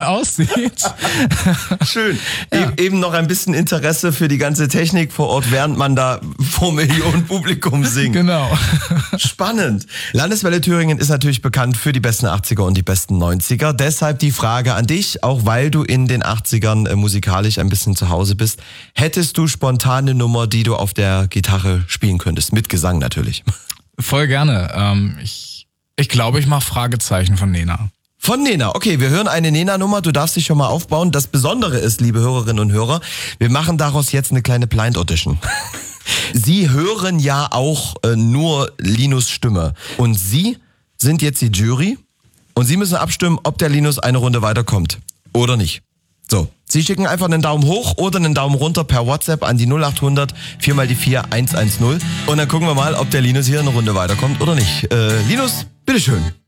aussieht. Schön. Eben noch ein bisschen Interesse für die ganze Technik vor Ort, während man da vor Millionen Publikum singt. Genau. Spannend. Landeswelle Thüringen ist natürlich bekannt für die besten 80er und die besten 90er. Deshalb die Frage an dich, auch weil du in den 80ern musikalisch ein bisschen zu Hause bist. Hättest du spontane Nummer, die du auf der Gitarre spielen könntest? Mit Gesang natürlich. Voll gerne. Ich glaube, ich mache Fragezeichen von Nena. Von Nena. Okay, wir hören eine Nena-Nummer. Du darfst dich schon mal aufbauen. Das Besondere ist, liebe Hörerinnen und Hörer, wir machen daraus jetzt eine kleine Blind Audition. Sie hören ja auch nur Linus Stimme. Und Sie sind jetzt die Jury und Sie müssen abstimmen, ob der Linus eine Runde weiterkommt oder nicht. So, Sie schicken einfach einen Daumen hoch oder einen Daumen runter per WhatsApp an die 0800 4x4 110 und dann gucken wir mal, ob der Linus hier eine Runde weiterkommt oder nicht. Linus, bitteschön.